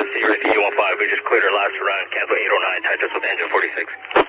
City Right, DG-15, we just cleared our last run, cancel 809, touch us with engine 46.